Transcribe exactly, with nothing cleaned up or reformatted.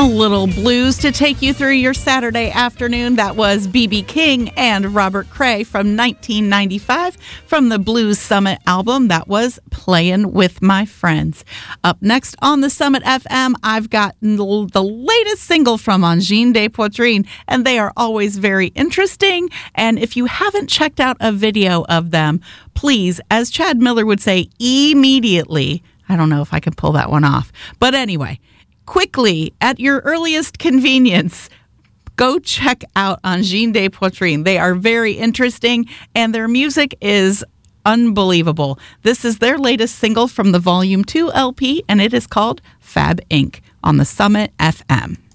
A little blues to take you through your Saturday afternoon. That was B B King and Robert Cray from nineteen ninety-five from the Blues Summit album. That was Playing With My Friends. Up next on the Summit F M, I've got the latest single from Angine de Poitrine, and they are always very interesting. And if you haven't checked out a video of them, please, as Chad Miller would say, immediately. I don't know if I can pull that one off. But anyway, quickly, at your earliest convenience, go check out Angine de Poitrine. They are very interesting, and their music is unbelievable. This is their latest single from the Volume two L P, and it is called Fab Incorporated on the Summit F M.